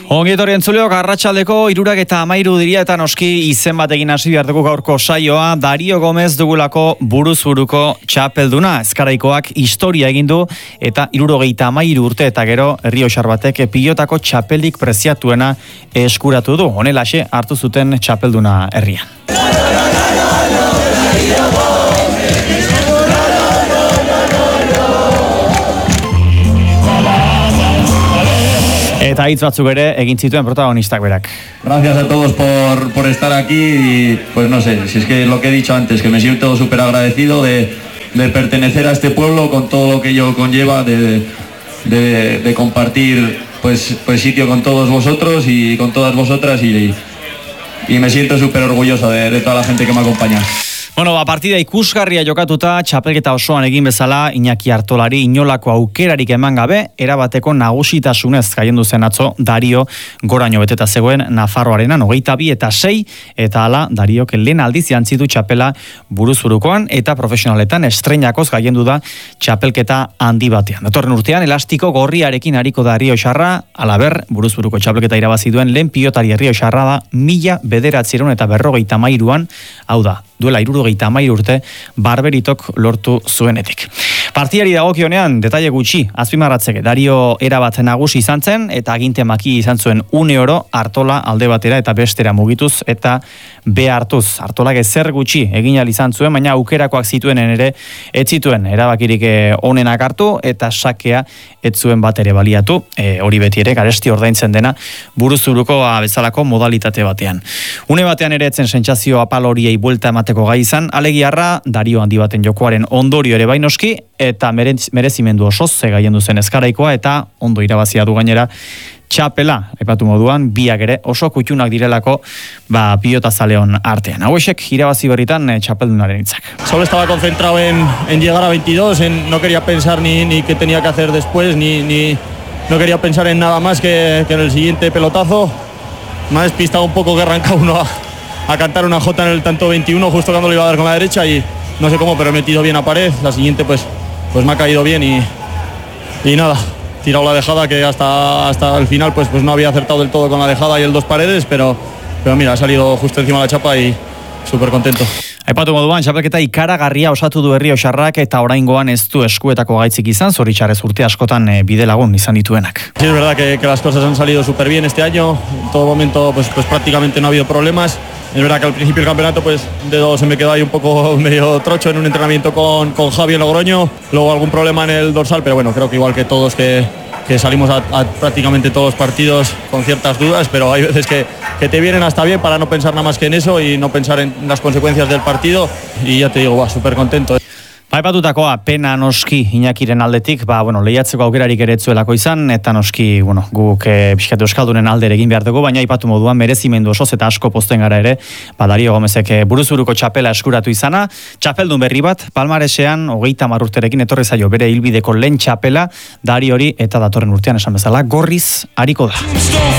Ongietorri entzuleok, arratsaldeko 3:13 diria eta noski izen batekin hasi behar dugu gaurko saioa. Dario Gomez dugulako buruz-buruko txapelduna. Ezkaraikoak historia egin du eta 73 urte eta gero Errioxar batek pilotako txapeldik preziatuena eskuratu du. Honelaxe hartu zuten txapelduna herrian. Eta hitz batzuk ere egin zituen protagonistak berak. Gracias a todos por estar aquí y pues no sé, si es que lo que he dicho antes, que me siento súper agradecido de pertenecer a este pueblo con todo lo que ello conlleva, de compartir pues sitio con todos vosotros y con todas vosotras y me siento súper orgulloso de toda la gente que me acompaña. Bueno, partida ikusgarria jokatuta, txapelketa osoan egin bezala, Iñaki Artolari inolako aukerarik eman gabe, erabateko nagusitasunez gailendu zen atzo Dario goraino beteta zegoen Nafarroarena 22 eta 6, eta hala Dariok lehen aldiz jantzi du txapela buruz-burukoan eta profesionaletan estreinakoz gailendu da txapelketa handi batean. Datorren urtean elastiko gorriarekin ariko da Errioxarra, halaber buruz-buruko txapelketa irabazi duen lehen pilotari Errioxarra da 1953an, hau da, duela 73 urte Barberitok lortu zuenetik. Partiari dagokionean detaile gutxi azpimarratzeke, Dario erabat nagusi izan zen eta aginte maki izan zuen une oro Artola alde batera eta bestera mugituz eta be hartuz. Artolak ezer gutxi egin ahal izan zuen, baina aukerakoak zituenen ere ez zituen erabakirik onenak hartu eta sakea ez zuen bat ere baliatu, hori beti ere garesti ordaintzen dena buruz-buruko bezalako modalitate batean. Une batean ere etzen sentsazio apal horiei buelta emateko gai izan, alegiarra Dario handi baten jokoaren ondorio ere bainoski eta merezimendu osoz gailendu zen Ezkaraikoa eta ondo irabazia du gainera txapela, aipatu moduan, biak ere oso kutxunak direlako pilota zaleon artean. Hauexek irabazi berritan txapeldunaren hitzak. Solo estaba concentrado en llegar a 22, no quería pensar ni qué tenía que hacer después, ni no quería pensar en nada más que en el siguiente pelotazo. Me ha despistado un poco que arranca uno a cantar una J en el tanto 21 justo cuando lo iba a dar con la derecha y no sé cómo, pero he metido bien a pared. La siguiente pues me ha caído bien y nada, tirado la dejada que hasta el final pues no había acertado del todo con la dejada y el dos paredes, pero mira, ha salido justo encima de la chapa y súper contento. Aipatu moduan, txapelketa ikaragarria osatu du Errioxarrak eta oraingoan ez du eskuetako gaitzik izan, zoritxarrez urte askotan bide lagun izan dituenak. Sí, es verdad que las cosas han salido súper bien este año, en todo momento pues prácticamente no ha habido problemas. Es verdad que al principio del campeonato pues dedo se me quedó ahí un poco medio trocho en un entrenamiento con Javi en Logroño, luego algún problema en el dorsal, pero bueno, creo que igual que todos que salimos a prácticamente todos los partidos con ciertas dudas, pero hay veces que te vienen hasta bien para no pensar nada más que en eso y no pensar en las consecuencias del partido y ya te digo, súper contento. Aipatutakoa pena noski Iñakiren aldetik, lehiatzeko aukerarik ere etzuelako izan, eta noski, guk pixkatu euskaldunen alde egin behar dugu, baina aipatu moduan merezimendu osoz eta asko posten gara ere, Dario Gomezek buruz-buruko txapela eskuratu izana, txapeldun berri bat, palmaresean 30 urterekin etorri zaio bere hilbideko lehen txapela, Dariori eta datorren urtean esan bezala, gorriz hariko da.